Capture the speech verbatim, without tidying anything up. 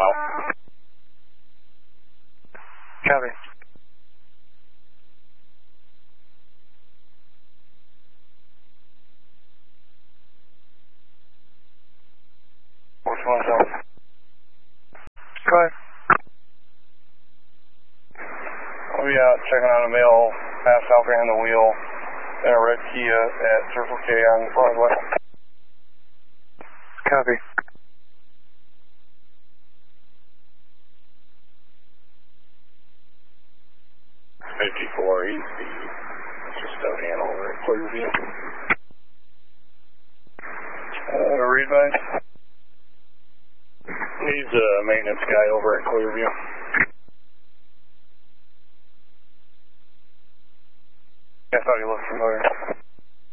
out. Copy. Which one's up? Go ahead. I'll be out checking on a male, passed out behind the wheel in a red Kia at Circle K on Broadway. Copy. fifty-four East, just out hand over at Clearview. Uh, read mine. He's a maintenance guy over at Clearview.